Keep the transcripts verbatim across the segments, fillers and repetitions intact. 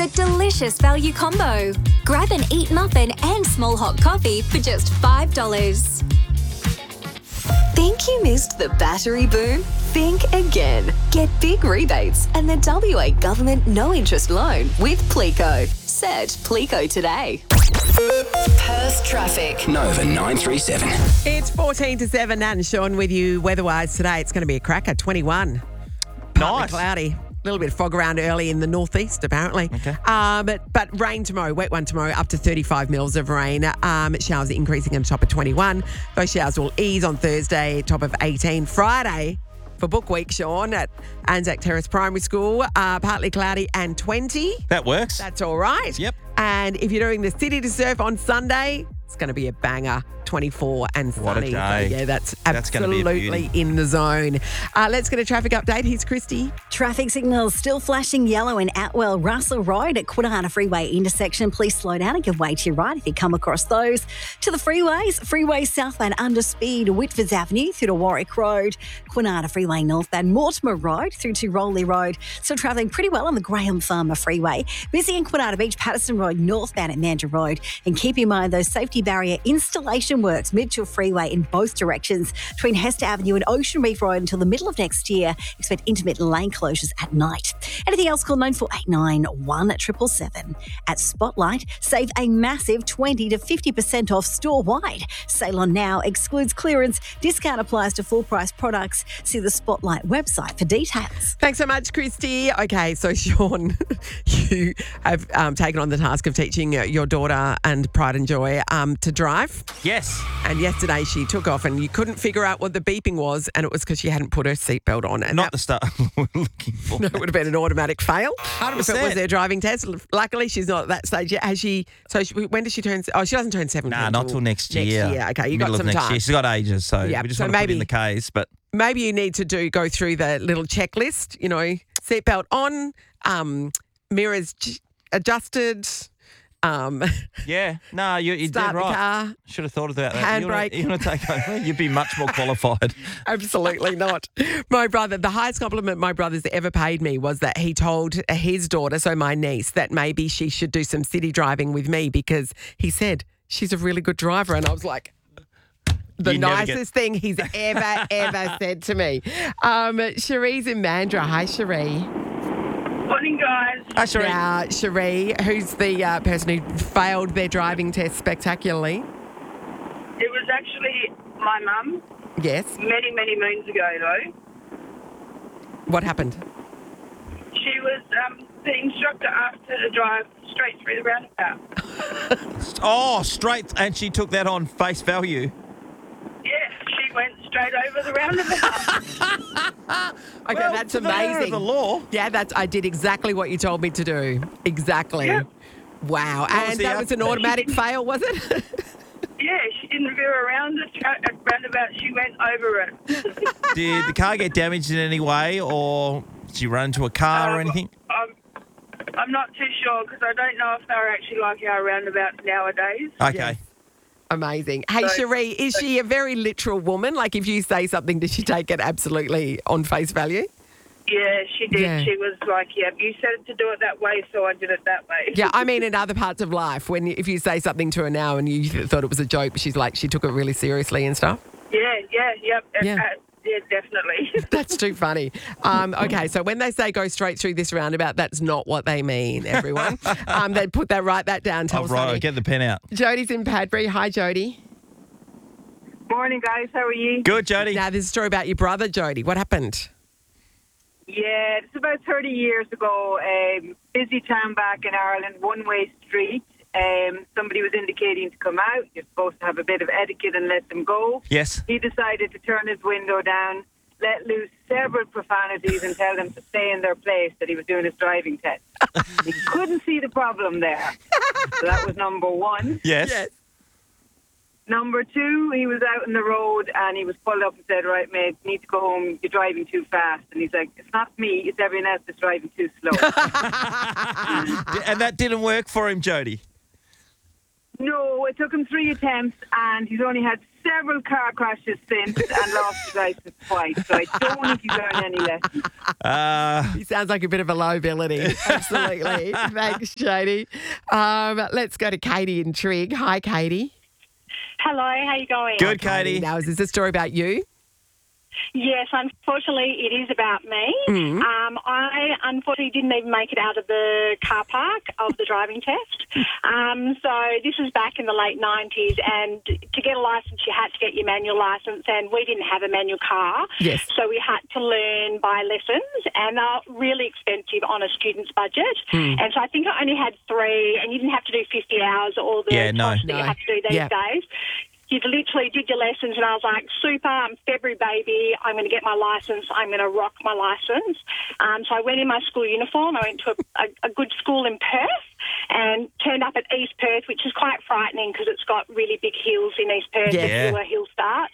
the delicious value combo. Grab an Eat muffin and small hot coffee for just five dollars. Think you missed the battery boom? Think again. Get big rebates and the W A government no-interest loan with Plico. Search Plico today. Perth traffic. Nova nine three seven. It's fourteen to seven. Nat and Sean with you weather-wise today. It's going to be a cracker, twenty-one. Partly Nice. cloudy. A little bit of fog around early in the northeast, apparently. Okay. Uh, but, but rain tomorrow, wet one tomorrow, up to thirty-five mils of rain. Um, showers increasing on top of twenty-one. Those showers will ease on Thursday, top of eighteen. Friday, for book week, Sean, at Anzac Terrace Primary School, uh, partly cloudy and twenty. That works. That's all right. Yep. And if you're doing the City to Surf on Sunday, it's going to be a banger, twenty-four and sunny. What a day. So, yeah, that's, That's gonna be a absolutely beauty. in the zone. Uh, let's get a traffic update. Here's Christy. Traffic signals still flashing yellow in Atwell Russell Road at Kwinana Freeway intersection. Please slow down and give way to your right if you come across those. To the freeways, freeway southbound under speed, Whitfords Avenue through to Warwick Road, Kwinana Freeway northbound Mortimer Road through to Rowley Road. Still travelling pretty well on the Graham Farmer Freeway. Busy in Kwinana Beach, Patterson Road northbound at Mandurah Road. And keep in mind those safety barrier installation works, Mitchell Freeway in both directions between Hester Avenue and Ocean Reef Road until the middle of next year. Expect intermittent lane closures at night. Anything else, call nine four eight nine, one seven seven seven. At Spotlight, save a massive twenty to fifty percent off store-wide. Sale on now, excludes clearance. Discount applies to full-price products. See the Spotlight website for details. Thanks so much, Christy. Okay, so Sean, you have um, taken on the task of teaching uh, your daughter and Pride and Joy um, to drive. Yes. And yesterday she took off and you couldn't figure out what the beeping was, and it was because she hadn't put her seatbelt on. And Not the stuff we're looking for. that would have been an automatic fail. one hundred If it was percent. their driving test. Luckily, she's not at that stage yet. Has she? So she, when does she turn? Oh, she doesn't turn seventeen. Nah, not till next year. Next year. Okay, you Middle got of some next time. year. She's got ages, so Yeah, we just so want to put it maybe- in the case. But Maybe you need to do go through the little checklist. You know, seatbelt on, um, mirrors j- adjusted. Um, yeah, no, you, you're Start dead the right. car. Should have thought about that. You wanna- Handbrake. You want to take over? You'd be much more qualified. Absolutely not. My brother, the highest compliment my brother's ever paid me was that he told his daughter, so my niece, that maybe she should do some city driving with me because he said she's a really good driver. And I was like, the You never nicest thing he's ever, ever said to me. Um, Cherie's in Mandurah. Hi, Cherie. Morning, guys. Hi, Sheree. Now, Cherie, who's the uh, person who failed their driving test spectacularly? It was actually my mum Yes. many, many moons ago, though. What happened? She was, um, the instructor asked her to drive straight through the roundabout. Oh, straight, and she took that on face value. Yeah, she went straight over the roundabout. Okay, Well, that's to the letter of amazing. the law. Yeah, that's. I did exactly what you told me to do. Exactly. Yeah. Wow. was And the that was an outcome? automatic fail, was it? Yeah, she didn't veer around the tra- uh, roundabout. She went over it. Did the car get damaged in any way, or did you run into a car or Um, anything? I'm, I'm not too sure because I don't know if they're actually like our roundabouts nowadays. Okay. Yes. Amazing. Hey, So- Cherie, is she a very literal woman? Like, if you say something, does she take it absolutely on face value? Yeah, she did. Yeah. She was like, yeah, you said to do it that way, so I did it that way. Yeah, I mean, in other parts of life, when if you say something to her now and you th- thought it was a joke, but she's like, she took it really seriously and stuff. Yeah, yeah, yep. Yeah. Uh, yeah, definitely. That's too funny. Um, okay, so when they say go straight through this roundabout, that's not what they mean, everyone. um, they put that, write that down. Tell Oh, right, Sonny. get the pen out. Jody's in Padbury. Hi, Jody. Morning, guys. How are you? Good, Jody. Now, there's a story about your brother, Jody. What happened? Yeah, it's about thirty years ago. Um, busy town back in Ireland, one-way street. Um, somebody was indicating to come out. You're supposed to have a bit of etiquette and let them go. Yes. He decided to turn his window down, let loose several profanities and tell them to stay in their place, that he was doing his driving test. He couldn't see the problem there. So that was number one. Yes. Yes. Number two, he was out on the road and he was pulled up and said, right, mate, you need to go home. You're driving too fast. And he's like, it's not me. It's everyone else that's driving too slow. And that didn't work for him, Jody. No, So it took him three attempts, and he's only had several car crashes since and lost his license twice. So I don't think he's learned any lessons. Uh, He sounds like a bit of a liability. Absolutely. Thanks, Shady. Um, let's go to Katie in Trig. Hi, Katie. Hello, how you going? good, Katie. Now, is this a story about you? Yes, unfortunately, it is about me. Mm. Um, I unfortunately didn't even make it out of the car park of the driving test. Um, so this was back in the late nineties, and to get a licence, you had to get your manual licence, and we didn't have a manual car. Yes. So we had to learn by lessons, and they're really expensive on a student's budget. Mm. And so I think I only had three, and you didn't have to do fifty hours or all the Yeah, no. tasks that No. you have to do these Yeah. days. You literally did your lessons, and I was like, super, I'm February baby, I'm going to get my licence, I'm going to rock my licence. Um, so I went in my school uniform, I went to a, a, a good school in Perth and turned up at East Perth, which is quite frightening because it's got really big hills in East Perth, Yeah. if you're a hill start.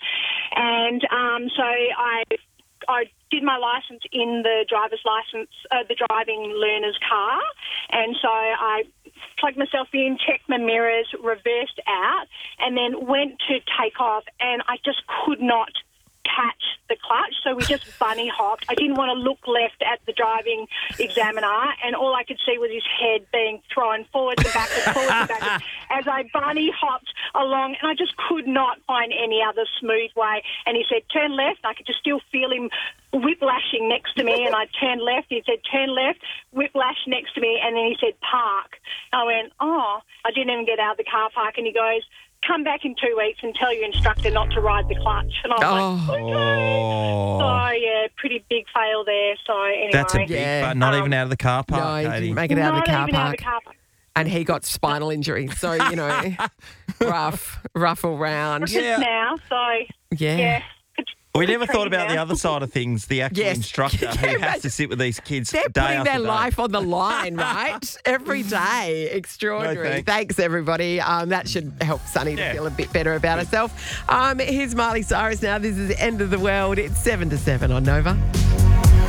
And um, so I I did my licence in the driver's licence, uh, the driving learner's car, and so I plugged myself in, checked my mirrors, reversed out, and then went to take off, and I just could not catch the clutch, so we just bunny hopped. I didn't want to look left at the driving examiner, and all I could see was his head being thrown forwards and backwards, forwards and backwards, as I bunny hopped along, and I just could not find any other smooth way. And he said, turn left. I could just still feel him whiplashing next to me, and I turned left. He said, turn left, whiplash next to me, and then he said, park. I went, oh, I didn't even get out of the car park, and he goes, come back in two weeks and tell your instructor not to ride the clutch. And I was Oh. like, okay. Oh, So, yeah, pretty big fail there. So, anyway. that's a big, Yeah. but not Um, even out of the car No, park, he Katie. didn't make it out of Not the car even out of park. the car park. And he got spinal injury. So, you know, rough, rough all round. Just Yeah. now, so, Yeah. yeah. We never thought Treated about the now. other side of things, the actual Yes. instructor Yeah, who has imagine- to sit with these kids They're day putting after their day. life on the line, right? Every day. Extraordinary. No, thanks. thanks. everybody. Um, that should help Sunny to Yeah. feel a bit better about herself. Um, here's Miley Cyrus now. This is the end of the world. It's seven to seven on Nova.